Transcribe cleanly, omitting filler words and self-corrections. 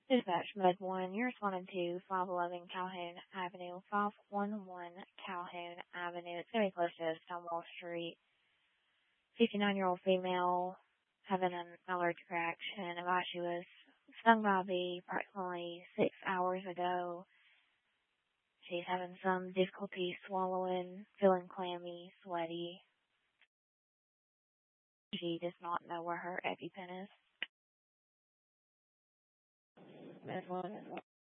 Dispatch Med 1, you're responding to 511 Calhoun Avenue, 511 Calhoun Avenue. It's going to be close to Stonewall Street. 59-year-old female having an allergic reaction. Advised she was stung by a bee approximately 6 hours ago. She's having some difficulty swallowing, feeling clammy, sweaty. She does not know where her EpiPen is. Med 1.